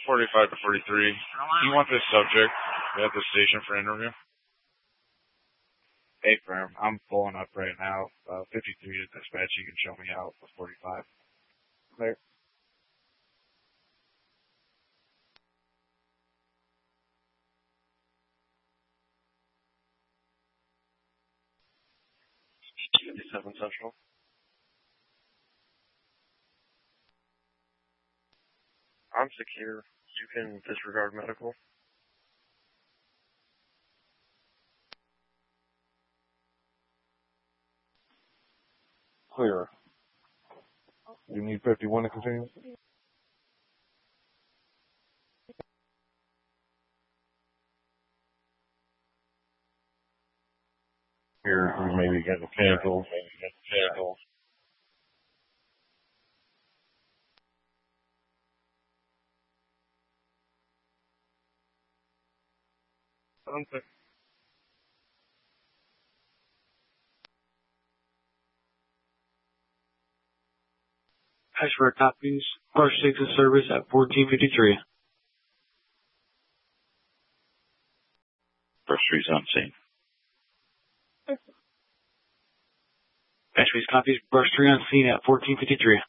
45 to 43. You want this subject at the station for interview? Hey, firm. I'm pulling up right now. 53 to dispatch. You can show me out with 45. Clear. Seven Central. I'm secure. You can disregard medical. Clear. You need 51 to continue? Here, we maybe get the cancel. Okay. Ashford copies. Brush takes a service at 1453. Brush Street's on scene. Ashby's copies. Brush 3 on scene at 1453.